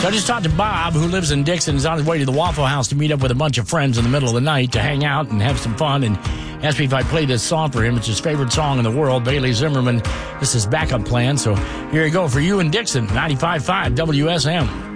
So I just talked to Bob, who lives in Dixon. He's on his way to the Waffle House to meet up with a bunch of friends in the middle of the night to hang out and have some fun, and asked me if I'd play this song for him. It's his favorite song in the world, Bailey Zimmerman. This is Backup Plan. So here you go for you in Dixon, 95.5 WSM.